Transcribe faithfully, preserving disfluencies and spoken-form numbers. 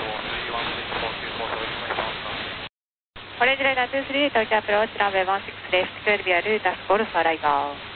Orange Radar two three eight, approach runway one six left, twelve via Lutas, Golf arrival.